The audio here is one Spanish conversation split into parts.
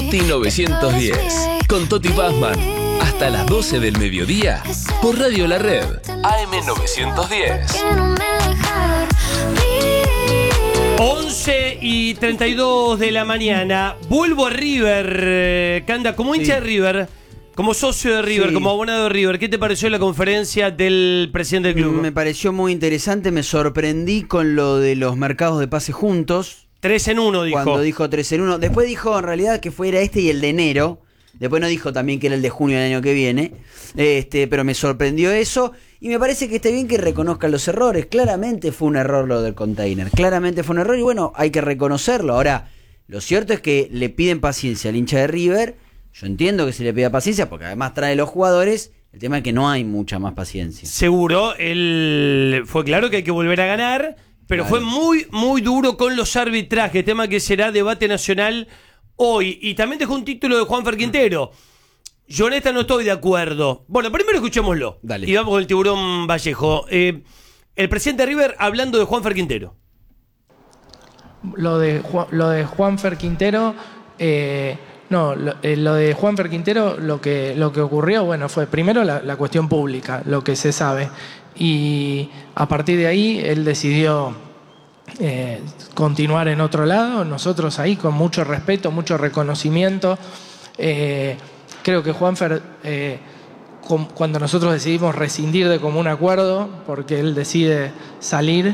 Tuti 910, con Toti Pazman, hasta las 12 del mediodía, por Radio La Red, AM 910. 11:32 de la mañana. Vuelvo a River, Canda, como hincha de River, como socio de River, como abonado de River. ¿Qué te pareció la conferencia del presidente del club? Me pareció muy interesante, me sorprendí con lo de los mercados de pase juntos. 3 en 1 dijo. Cuando dijo 3 en 1. Después dijo en realidad que era este y el de enero. Después no dijo también que era el de junio del año que viene. Pero me sorprendió eso. Y me parece que está bien que reconozcan los errores. Claramente fue un error lo del container. Claramente fue un error y bueno, hay que reconocerlo. Ahora, lo cierto es que le piden paciencia al hincha de River. Yo entiendo que se le pida paciencia porque además trae los jugadores. El tema es que no hay mucha más paciencia. Seguro, él fue claro que hay que volver a ganar. Pero claro, fue muy, muy duro con los arbitrajes, tema que será debate nacional hoy. Y también dejó un título de Juanfer Quintero. Yo en esta no estoy de acuerdo. Bueno, primero escuchémoslo. Dale. Y vamos con el Tiburón Vallejo. El presidente de River hablando de Juanfer Quintero. Lo de Juanfer Quintero... lo de Juanfer Quintero, lo que ocurrió, bueno, fue primero la cuestión pública, lo que se sabe. Y a partir de ahí él decidió continuar en otro lado. Nosotros ahí con mucho respeto, mucho reconocimiento. Creo que Juanfer, cuando nosotros decidimos rescindir de común acuerdo, porque él decide salir,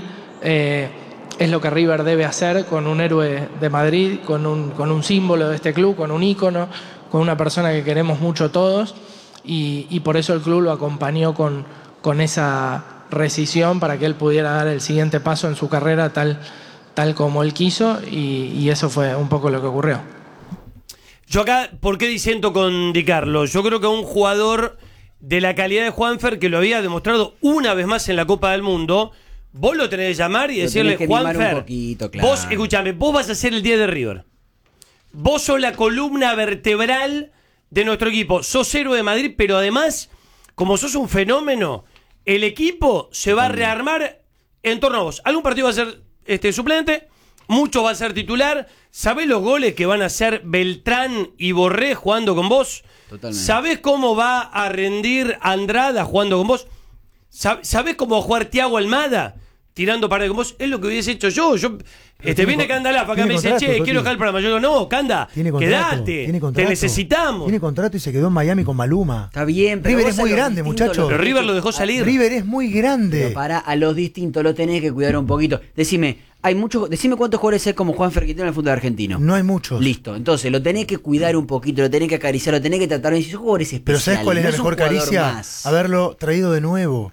es lo que River debe hacer con un héroe de Madrid, con un símbolo de este club, con un ícono, con una persona que queremos mucho todos. Y por eso el club lo acompañó con esa rescisión para que él pudiera dar el siguiente paso en su carrera tal como él quiso, y eso fue un poco lo que ocurrió. Yo acá, ¿por qué disiento con Di Carlo? Yo creo que un jugador de la calidad de Juanfer, que lo había demostrado una vez más en la Copa del Mundo, vos lo tenés que llamar y decirle, Juanfer, claro, vos, escuchame, vos vas a ser el 10 de River. Vos sos la columna vertebral de nuestro equipo. Sos héroe de Madrid, pero además, como sos un fenómeno, el equipo se va a rearmar en torno a vos. Algún partido va a ser suplente, mucho va a ser titular. ¿Sabés los goles que van a hacer Beltrán y Borré jugando con vos? Totalmente. ¿Sabés cómo va a rendir Andrada jugando con vos? ¿Sabés cómo va a jugar Thiago Almada tirando para con vos? Es lo que hubiese hecho yo. Viene Candalafa acá, me dice, che, quiero dejar el programa. Yo digo, no, Canda, quedate, te necesitamos. Tiene contrato y se quedó en Miami con Maluma. Está bien, pero River es muy grande, muchachos. Pero River lo dejó salir. River es muy grande. Pero a los distintos lo tenés que cuidar un poquito. Decime cuántos jugadores hay como Juanfer Quintero en el fútbol argentino. No hay muchos. Listo, entonces lo tenés que cuidar un poquito, lo tenés que acariciar, lo tenés que tratar. Son jugadores especiales. Pero ¿sabés cuál es la mejor caricia? Haberlo traído de nuevo.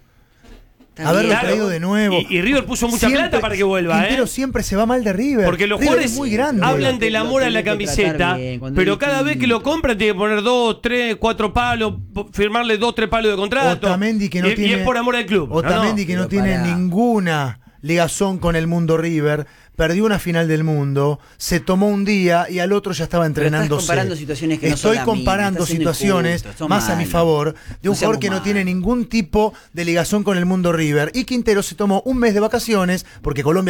Traído de nuevo. Y River puso mucha plata para que vuelva. Quintero siempre se va mal de River. Porque los River jugadores es muy grande. hablan del amor a la camiseta, pero cada vez que lo compran tiene que poner 2, 3, 4 palos, firmarle 2, 3 palos de contrato. Otamendi que no tiene, y es por amor al club. Otamendi que no tiene ninguna ligazón con el mundo River. Perdió una final del mundo, se tomó un día y al otro ya estaba entrenándose. Estás comparando situaciones que Estoy comparando situaciones más a mi favor de un jugador que no tiene ningún tipo de ligación con el mundo River. Y Quintero se tomó un mes de vacaciones porque Colombia